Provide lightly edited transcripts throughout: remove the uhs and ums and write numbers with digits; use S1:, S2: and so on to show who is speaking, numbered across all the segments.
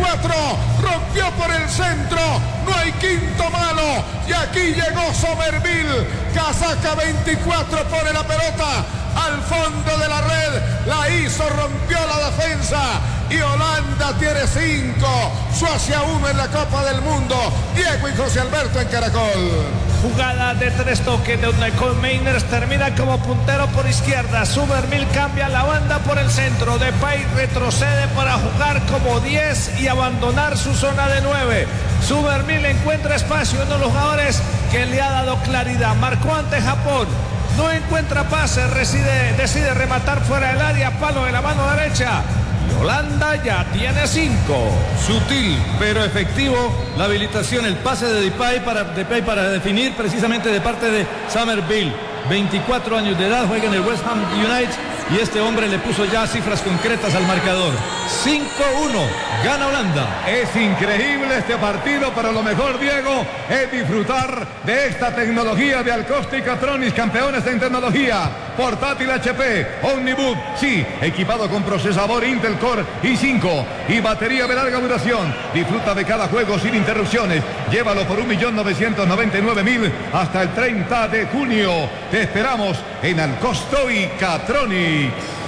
S1: 24, rompió por el centro, no hay quinto malo, y aquí llegó Somerville, casaca 24, pone la pelota al fondo de la red, la hizo, rompió la defensa, y Holanda tiene 5, Suecia 1 en la Copa del Mundo. Diego y José Alberto en Caracol.
S2: Jugada de 3 toques donde Koolmeiners termina como puntero por izquierda. Somerville cambia la banda por el centro. Depay retrocede para jugar como 10 y abandonar su zona de 9. Somerville encuentra espacio, uno de los jugadores que le ha dado claridad. Marcó ante Japón. No encuentra pase, decide rematar fuera del área, palo de la mano derecha. Y Holanda ya tiene 5.
S3: Sutil pero efectivo la habilitación, el pase de Depay para definir precisamente de parte de Somerville. 24 años de edad, juega en el West Ham United y este hombre le puso ya cifras concretas al marcador. 5-1, gana Holanda.
S4: Es increíble este partido, pero lo mejor, Diego, es disfrutar de esta tecnología de Alcosta y Catronics, campeones en tecnología. Portátil HP, Omnibook, sí, equipado con procesador Intel Core i5 y batería de larga duración. Disfruta de cada juego sin interrupciones. Llévalo por 1.999.000 hasta el 30 de junio. Te esperamos en Alcosta y Catronics.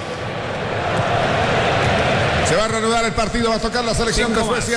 S1: Se va a reanudar el partido, va a tocar la selección de Suecia.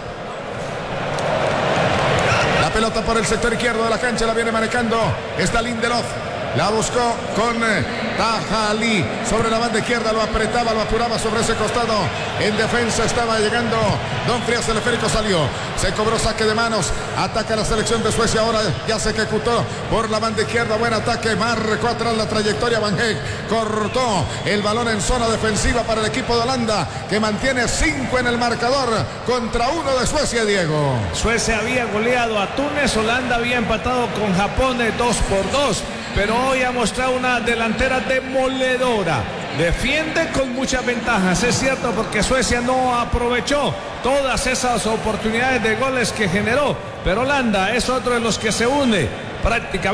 S1: La pelota por el sector izquierdo de la cancha, la viene manejando. Está Lindelof. La buscó con Zaha Ali sobre la banda izquierda, lo apretaba, lo apuraba sobre ese costado. En defensa estaba llegando Don Frías, el esférico salió. Se cobró saque de manos. Ataca la selección de Suecia. Ahora ya se ejecutó por la banda izquierda. Buen ataque. Marcó atrás la trayectoria. Van Heek cortó el balón en zona defensiva para el equipo de Holanda, que mantiene 5 en el marcador contra 1 de Suecia, Diego.
S2: Suecia había goleado a Túnez. Holanda había empatado con Japón 2-2. Pero hoy ha mostrado una delantera demoledora. Defiende con muchas ventajas, es cierto, porque Suecia no aprovechó todas esas oportunidades de goles que generó. Pero Holanda es otro de los que se une prácticamente.